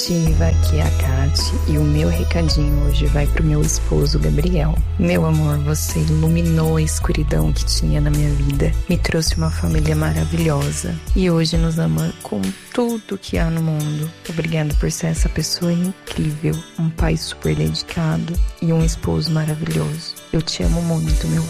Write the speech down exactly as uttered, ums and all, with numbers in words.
Diva, aqui é a Kati e o meu recadinho hoje vai pro meu esposo Gabriel. Meu amor, você iluminou a escuridão que tinha na minha vida, me trouxe uma família maravilhosa e hoje nos ama com tudo que há no mundo. Obrigada por ser essa pessoa incrível, um pai super dedicado e um esposo maravilhoso. Eu te amo muito, meu